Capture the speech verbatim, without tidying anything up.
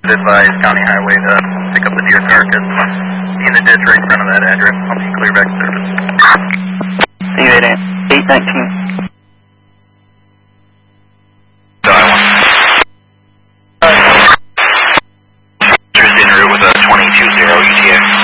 advise County Highway to pick up the deer carcass in the ditch right in front of that address. I'll be clear back to service. See you at eight nineteen. There's in route with a twenty-two zero E T A.